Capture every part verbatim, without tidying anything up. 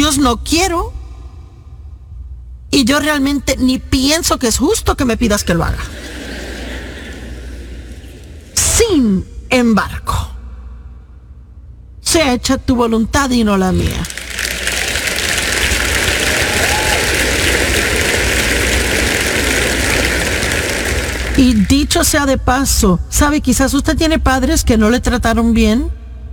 Dios, no quiero. Y yo realmente ni pienso que es justo que me pidas que lo haga. Sin embargo, sea hecha tu voluntad y no la mía. Y dicho sea de paso, ¿sabe? Quizás usted tiene padres que no le trataron bien.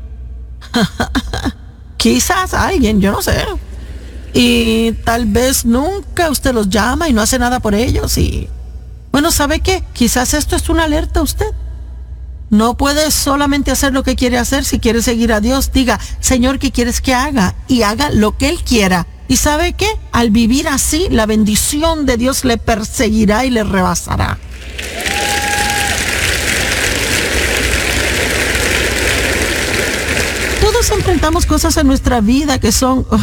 Quizás alguien, yo no sé. Y tal vez nunca usted los llama y no hace nada por ellos. Y bueno, ¿sabe qué? Quizás esto es una alerta a usted. No puede solamente hacer lo que quiere hacer. Si quiere seguir a Dios, diga, Señor, ¿qué quieres que haga? Y haga lo que Él quiera. ¿Y sabe qué? Al vivir así, la bendición de Dios le perseguirá y le rebasará. Todos enfrentamos cosas en nuestra vida que son... Uh,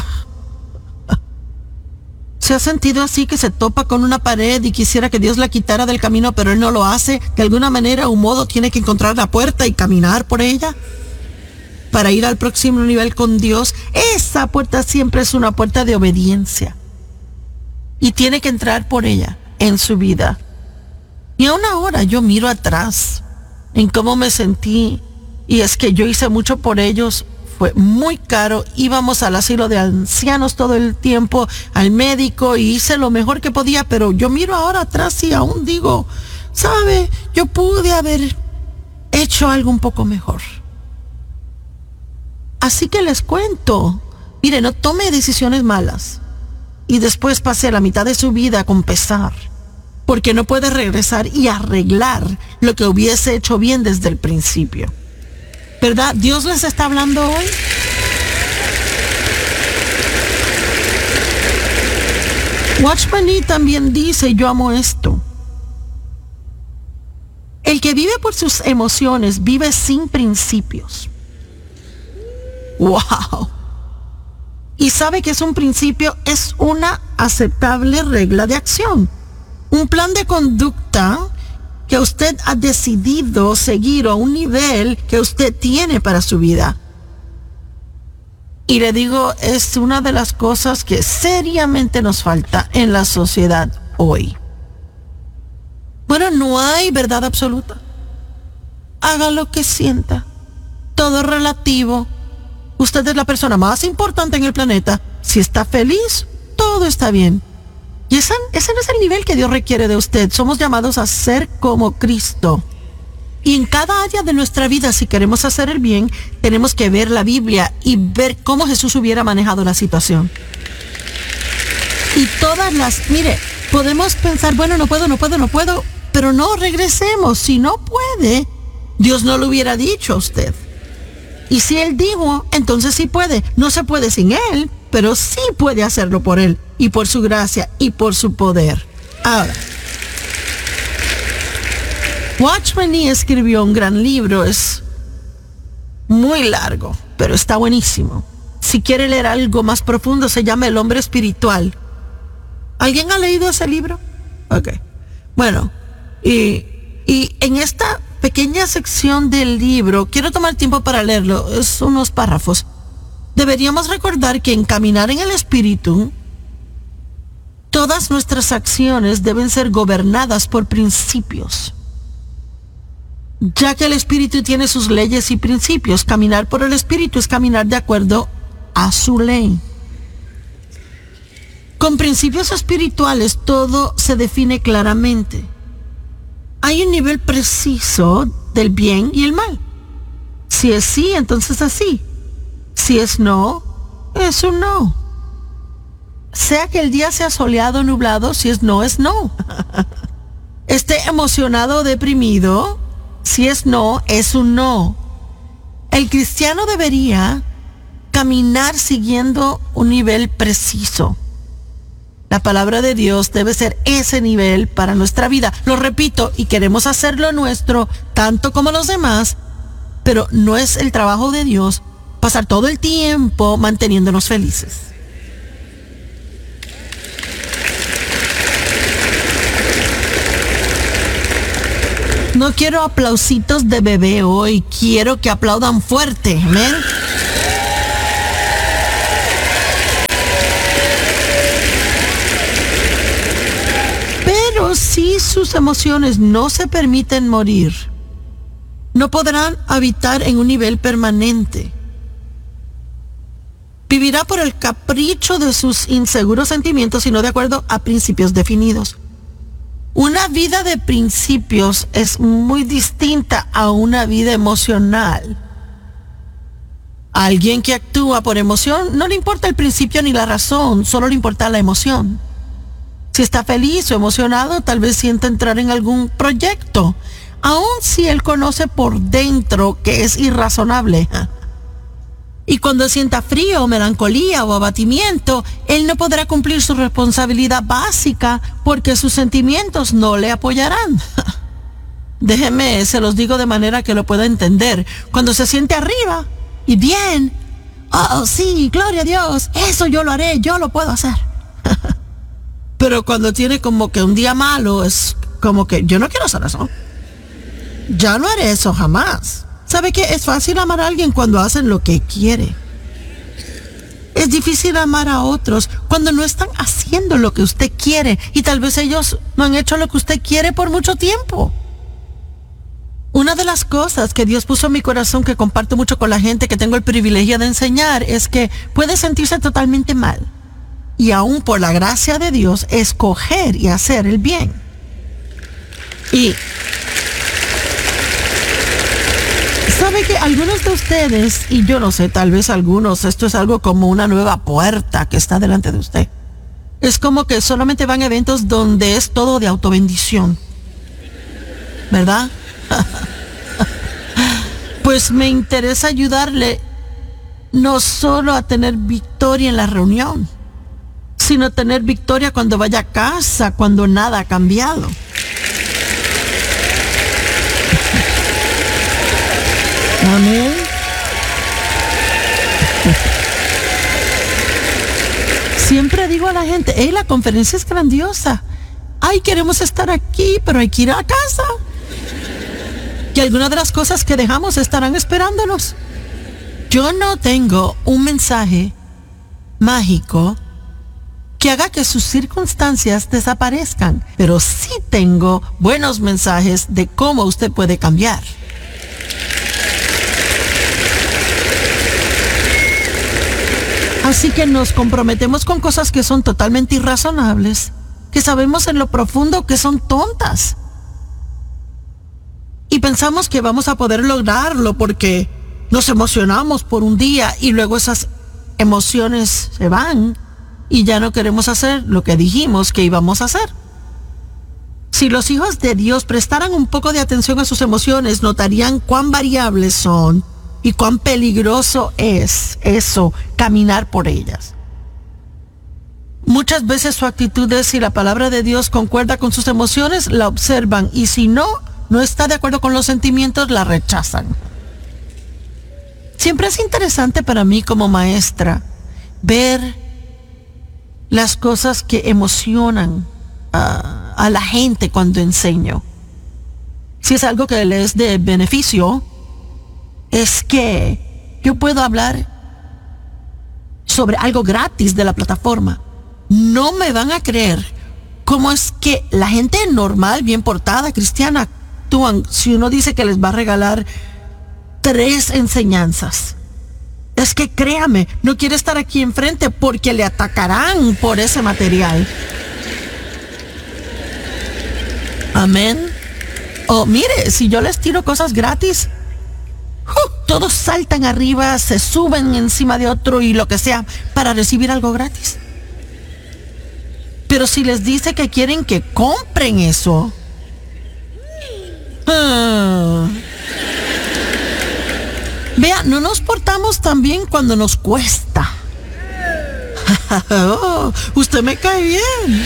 ¿Se ha sentido así que se topa con una pared y quisiera que Dios la quitara del camino, pero Él no lo hace? De alguna manera, un modo, tiene que encontrar la puerta y caminar por ella para ir al próximo nivel con Dios. Esa puerta siempre es una puerta de obediencia. Y tiene que entrar por ella en su vida. Y aún ahora yo miro atrás en cómo me sentí. Y es que yo hice mucho por ellos. Fue muy caro, íbamos al asilo de ancianos todo el tiempo, al médico, y hice lo mejor que podía, pero yo miro ahora atrás y aún digo, ¿sabe? Yo pude haber hecho algo un poco mejor. Así que les cuento, mire, no tome decisiones malas y después pase la mitad de su vida con pesar, porque no puede regresar y arreglar lo que hubiese hecho bien desde el principio. ¿Verdad? ¿Dios les está hablando hoy? Watchman Nee también dice, yo amo esto. El que vive por sus emociones vive sin principios. ¡Wow! Y sabe que es un principio, es una aceptable regla de acción. Un plan de conducta que usted ha decidido seguir a un nivel que usted tiene para su vida. Y le digo, es una de las cosas que seriamente nos falta en la sociedad hoy. Bueno, no hay verdad absoluta. Haga lo que sienta. Todo es relativo. Usted es la persona más importante en el planeta. Si está feliz, todo está bien. Y ese, ese no es el nivel que Dios requiere de usted. Somos llamados a ser como Cristo. Y en cada área de nuestra vida, si queremos hacer el bien, tenemos que ver la Biblia y ver cómo Jesús hubiera manejado la situación. Y todas las... Mire, podemos pensar, bueno, no puedo, no puedo, no puedo, pero no, regresemos. Si no puede, Dios no lo hubiera dicho a usted. Y si Él dijo, entonces sí puede. No se puede sin Él, pero sí puede hacerlo por Él, y por su gracia, y por su poder. Ahora, Watchman Nee escribió un gran libro, es muy largo, pero está buenísimo. Si quiere leer algo más profundo, se llama El hombre espiritual. ¿Alguien ha leído ese libro? Ok. Bueno, y, y en esta pequeña sección del libro, quiero tomar tiempo para leerlo, es unos párrafos. Deberíamos recordar que en caminar en el Espíritu, todas nuestras acciones deben ser gobernadas por principios. Ya que el Espíritu tiene sus leyes y principios, caminar por el Espíritu es caminar de acuerdo a su ley. Con principios espirituales todo se define claramente. Hay un nivel preciso del bien y el mal. Si es sí, entonces es sí. Si es no, es un no. Sea que el día sea soleado o nublado, si es no, es no. Esté emocionado o deprimido, si es no, es un no. El cristiano debería caminar siguiendo un nivel preciso. La palabra de Dios debe ser ese nivel para nuestra vida. Lo repito, y queremos hacerlo nuestro, tanto como los demás, pero no es el trabajo de Dios pasar todo el tiempo manteniéndonos felices. No quiero aplausitos de bebé hoy, quiero que aplaudan fuerte, amén. sus emociones no se permiten morir, no podrán habitar en un nivel permanente. Vivirá por el capricho de sus inseguros sentimientos y no de acuerdo a principios definidos. Una vida de principios es muy distinta a una vida emocional. Alguien que actúa por emoción no le importa el principio ni la razón, solo le importa la emoción. Si está feliz o emocionado, tal vez sienta entrar en algún proyecto, aun si él conoce por dentro que es irrazonable. Y cuando sienta frío, melancolía o abatimiento, él no podrá cumplir su responsabilidad básica porque sus sentimientos no le apoyarán. Déjeme, se los digo de manera que lo pueda entender. Cuando se siente arriba y bien, oh sí, gloria a Dios, eso yo lo haré, yo lo puedo hacer. Pero cuando tiene como que un día malo, es como que yo no quiero hacer eso. Ya no haré eso jamás. ¿Sabe qué? Es fácil amar a alguien cuando hacen lo que quiere. Es difícil amar a otros cuando no están haciendo lo que usted quiere y tal vez ellos no han hecho lo que usted quiere por mucho tiempo. Una de las cosas que Dios puso en mi corazón que comparto mucho con la gente que tengo el privilegio de enseñar es que puede sentirse totalmente mal y aún por la gracia de Dios escoger y hacer el bien. Y ¿sabe que algunos de ustedes, y yo no sé, tal vez algunos, esto es algo como una nueva puerta que está delante de usted? Es como que solamente van a eventos donde es todo de autobendición, ¿verdad? Pues me interesa ayudarle no solo a tener victoria en la reunión, sino tener victoria cuando vaya a casa, cuando nada ha cambiado. Amén. Siempre digo a la gente, hey, la conferencia es grandiosa. Ay, queremos estar aquí, pero hay que ir a casa. Y algunas de las cosas que dejamos estarán esperándonos. Yo no tengo un mensaje mágico que haga que sus circunstancias desaparezcan, pero sí tengo buenos mensajes de cómo usted puede cambiar. Así que nos comprometemos con cosas que son totalmente irrazonables, que sabemos en lo profundo que son tontas. Y pensamos que vamos a poder lograrlo porque nos emocionamos por un día y luego esas emociones se van y ya no queremos hacer lo que dijimos que íbamos a hacer. Si los hijos de Dios prestaran un poco de atención a sus emociones, notarían cuán variables son y cuán peligroso es eso, caminar por ellas. Muchas veces su actitud es, si la palabra de Dios concuerda con sus emociones, la observan, y si no, no está de acuerdo con los sentimientos, la rechazan. Siempre es interesante para mí como maestra ver las cosas que emocionan a, a la gente cuando enseño. Si es algo que les es de beneficio, es que yo puedo hablar sobre algo gratis de la plataforma. No me van a creer cómo es que la gente normal, bien portada, cristiana, actúan si uno dice que les va a regalar tres enseñanzas. Es que créame, no quiere estar aquí enfrente porque le atacarán por ese material. Amén. O mire, si yo les tiro cosas gratis, uh, todos saltan arriba, se suben encima de otro y lo que sea para recibir algo gratis. Pero si les dice que quieren que compren eso, uh, vea, no nos portamos tan bien cuando nos cuesta. Oh, usted me cae bien.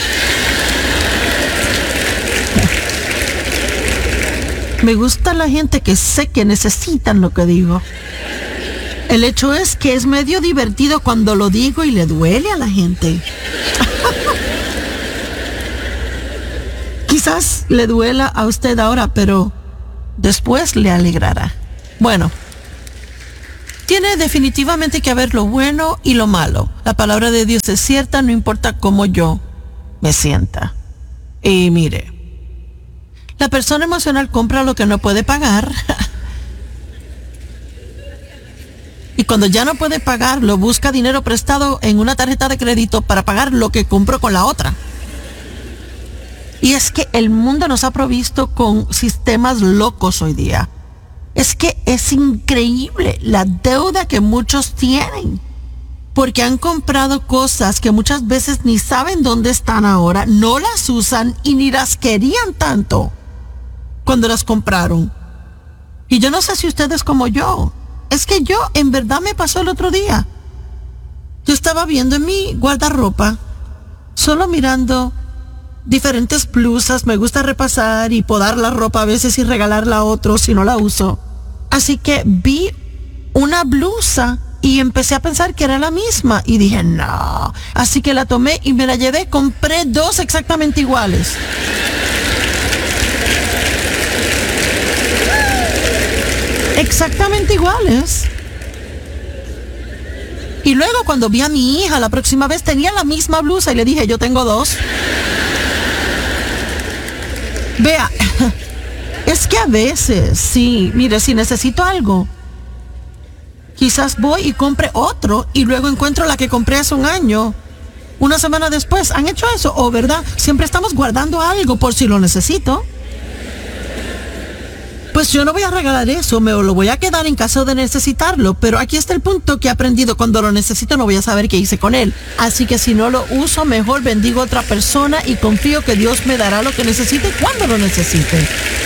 Me gusta la gente que sé que necesitan lo que digo. El hecho es que es medio divertido cuando lo digo y le duele a la gente. Quizás le duela a usted ahora, pero después le alegrará. Bueno, tiene definitivamente que haber lo bueno y lo malo. La palabra de Dios es cierta, no importa cómo yo me sienta. Y mire, La persona emocional compra lo que no puede pagar. Y cuando ya no puede pagarlo, busca dinero prestado en una tarjeta de crédito para pagar lo que compró con la otra. Y es que el mundo nos ha provisto con sistemas locos hoy día. Es que es increíble la deuda que muchos tienen. Porque han comprado cosas que muchas veces ni saben dónde están ahora, no las usan y ni las querían tanto cuando las compraron. Y yo no sé si ustedes como yo. Es que yo, en verdad me pasó el otro día. Yo estaba viendo en mi guardarropa, solo mirando diferentes blusas. Me gusta repasar y podar la ropa a veces y regalarla a otros si no la uso. Así que vi una blusa y empecé a pensar que era la misma. Y dije, no. Así que la tomé y me la llevé. Compré dos exactamente iguales. Exactamente iguales. Y luego cuando vi a mi hija la próxima vez tenía la misma blusa y le dije, yo tengo dos. Vea, es que a veces, sí, mire, si necesito algo, quizás voy y compre otro y luego encuentro la que compré hace un año, una semana después. ¿Han hecho eso? ¿O verdad? Siempre estamos guardando algo por si lo necesito. Pues yo no voy a regalar eso, me lo voy a quedar en caso de necesitarlo, pero aquí está el punto que he aprendido: cuando lo necesito no voy a saber qué hice con él. Así que si no lo uso, mejor bendigo a otra persona y confío que Dios me dará lo que necesite cuando lo necesite.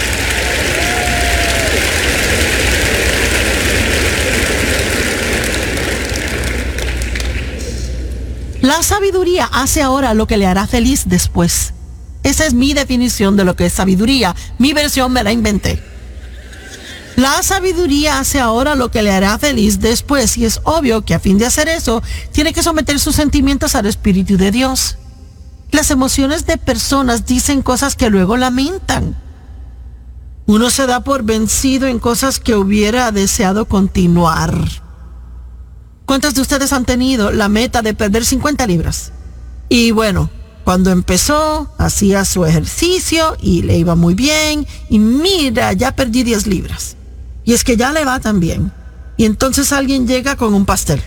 La sabiduría hace ahora lo que le hará feliz después. Esa es mi definición de lo que es sabiduría. Mi versión me la inventé. La sabiduría hace ahora lo que le hará feliz después, y es obvio que a fin de hacer eso, tiene que someter sus sentimientos al Espíritu de Dios. Las emociones de personas dicen cosas que luego lamentan. Uno se da por vencido en cosas que hubiera deseado continuar. ¿Cuántos de ustedes han tenido la meta de perder cincuenta libras? Y bueno, cuando empezó, hacía su ejercicio y le iba muy bien, y mira, ya perdí diez libras. Y es que ya le va tan bien. Y entonces alguien llega con un pastel.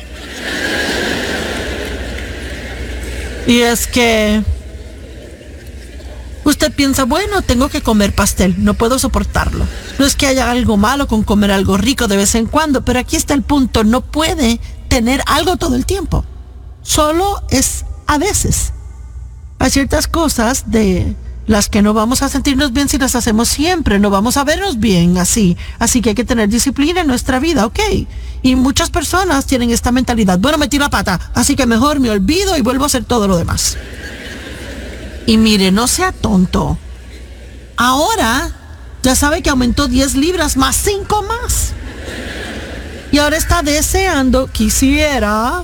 Y es que usted piensa, bueno, tengo que comer pastel, no puedo soportarlo. No es que haya algo malo con comer algo rico de vez en cuando, pero aquí está el punto: no puede tener algo todo el tiempo. Solo es a veces. Hay ciertas cosas de las que no vamos a sentirnos bien si las hacemos siempre, no vamos a vernos bien así. Así que hay que tener disciplina en nuestra vida, ¿ok? Y muchas personas tienen esta mentalidad: bueno, metí la pata, así que mejor me olvido y vuelvo a hacer todo lo demás. Y mire, no sea tonto. Ahora ya sabe que aumentó diez libras más cinco más. Y ahora está deseando, quisiera...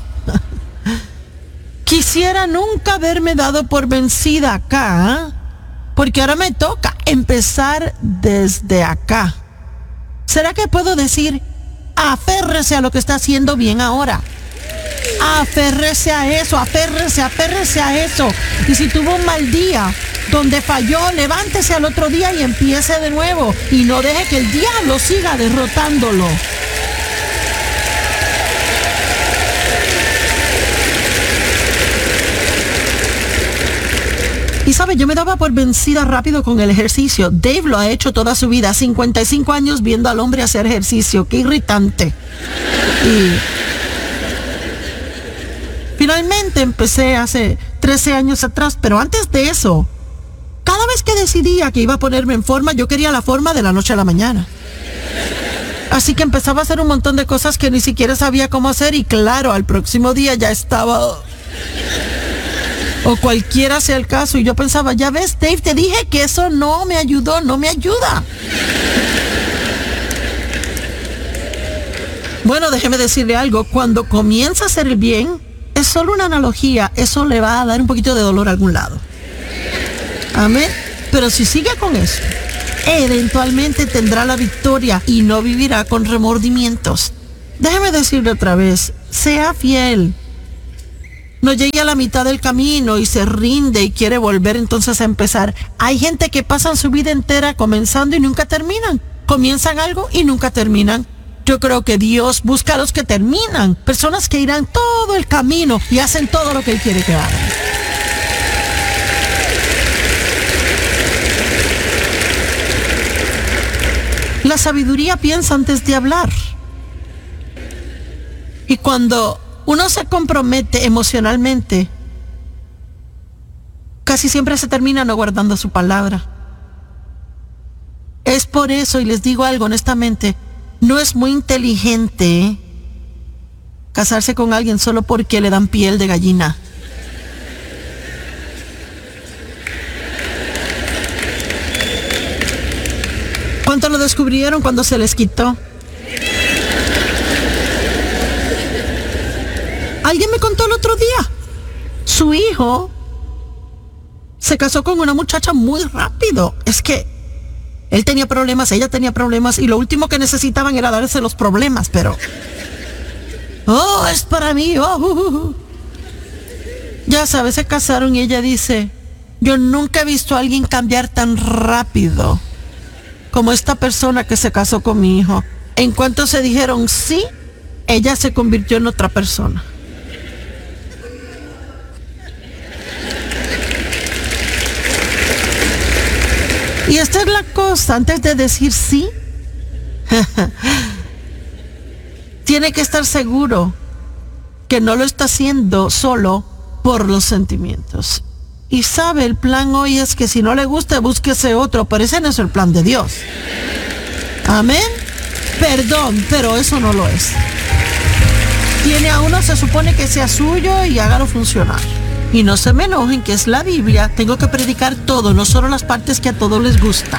Quisiera nunca haberme dado por vencida acá, porque ahora me toca empezar desde acá. ¿Será que puedo decir, aférrese a lo que está haciendo bien ahora? Aférrese a eso, aférrese, aférrese a eso. Y si tuvo un mal día donde falló, levántese al otro día y empiece de nuevo. Y no deje que el diablo siga derrotándolo. Y sabe, yo me daba por vencida rápido con el ejercicio. Dave lo ha hecho toda su vida, cincuenta y cinco años viendo al hombre hacer ejercicio. Qué irritante. Y finalmente empecé hace trece años atrás, pero antes de eso, cada vez que decidía que iba a ponerme en forma, yo quería la forma de la noche a la mañana. Así que empezaba a hacer un montón de cosas que ni siquiera sabía cómo hacer, y claro, al próximo día ya estaba... o cualquiera sea el caso, y yo pensaba, ya ves, Dave, te dije que eso no me ayudó, no me ayuda. Bueno, déjeme decirle algo: cuando comienza a hacer el bien, es solo una analogía, eso le va a dar un poquito de dolor a algún lado. Amén. Pero si sigue con eso, eventualmente tendrá la victoria y no vivirá con remordimientos. Déjeme decirle otra vez, sea fiel. no llegue a la mitad del camino y se rinde y quiere volver entonces a empezar. Hay gente que pasan su vida entera comenzando y nunca terminan. Comienzan algo y nunca terminan. Yo creo que Dios busca a los que terminan, personas que irán todo el camino y hacen todo lo que Él quiere que hagan. La sabiduría piensa antes de hablar. Y cuando uno se compromete emocionalmente, casi siempre se termina no guardando su palabra. Es por eso, y les digo algo honestamente, no es muy inteligente casarse con alguien solo porque le dan piel de gallina. ¿Cuánto lo descubrieron cuando se les quitó? Alguien me contó el otro día, su hijo se casó con una muchacha muy rápido. Es que él tenía problemas, ella tenía problemas y lo último que necesitaban era darse los problemas, pero... Oh, es para mí, oh, uh, uh. Ya sabes, se casaron y ella dice, yo nunca he visto a alguien cambiar tan rápido como esta persona que se casó con mi hijo. En cuanto se dijeron sí, ella se convirtió en otra persona. Y esta es la cosa, antes de decir sí, tiene que estar seguro que no lo está haciendo solo por los sentimientos. Y sabe, el plan hoy es que si no le gusta, búsquese otro, pero ese no es el plan de Dios. Amén. Perdón, pero eso no lo es. Tiene a uno, se supone que sea suyo y hágalo funcionar. Y no se me enojen, que es la Biblia. Tengo que predicar todo, no solo las partes que a todos les gustan.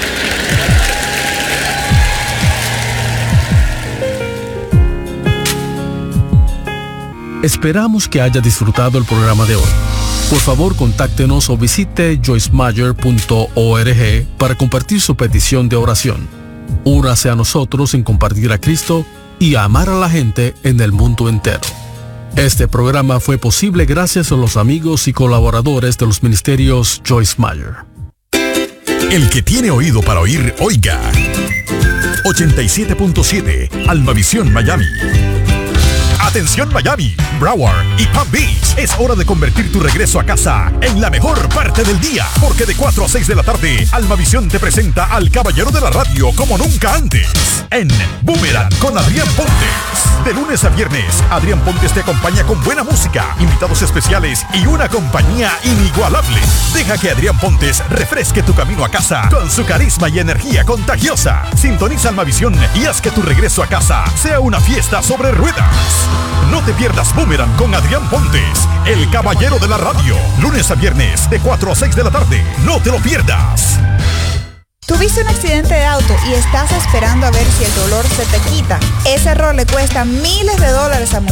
Esperamos que haya disfrutado el programa de hoy. Por favor, contáctenos o visite joyce meyer punto org para compartir su petición de oración. Únase a nosotros en compartir a Cristo y a amar a la gente en el mundo entero. Este programa fue posible gracias a los amigos y colaboradores de los ministerios Joyce Meyer. El que tiene oído para oír, oiga. ochenta y siete punto siete, Almavisión Miami. Atención Miami, Broward y Palm Beach. Es hora de convertir tu regreso a casa en la mejor parte del día. Porque de cuatro a seis de la tarde, Almavisión te presenta al caballero de la radio como nunca antes. En Boomerang con Adrián Pontes. De lunes a viernes, Adrián Pontes te acompaña con buena música, invitados especiales y una compañía inigualable. Deja que Adrián Pontes refresque tu camino a casa con su carisma y energía contagiosa. Sintoniza Almavisión y haz que tu regreso a casa sea una fiesta sobre ruedas. No te pierdas Boomerang con Adrián Pontes, el caballero de la radio. Lunes a viernes, de cuatro a seis de la tarde. No te lo pierdas. ¿Tuviste un accidente de auto y estás esperando a ver si el dolor se te quita? Ese error le cuesta miles de dólares a muchos.